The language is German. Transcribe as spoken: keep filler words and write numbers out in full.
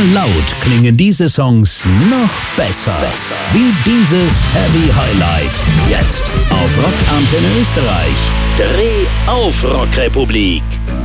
laut klingen diese Songs noch besser. besser. Wie dieses Heavy Highlight. Jetzt auf Rock Antenne Österreich. Dreh auf Rockrepublik.